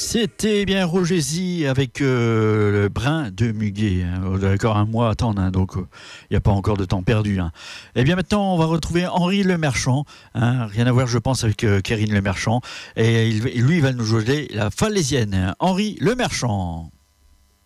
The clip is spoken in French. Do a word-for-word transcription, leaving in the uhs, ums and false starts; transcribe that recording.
C'était bien Roger Z avec euh, le brin de muguet. Hein. On a encore un mois à attendre, hein, donc il euh, n'y a pas encore de temps perdu. Hein. Et bien maintenant, on va retrouver Henri Lemerchant. Hein, rien à voir, je pense, avec euh, Kérine Lemerchant. Et il, lui, il va nous jouer la Falaisienne. Henri Lemerchant.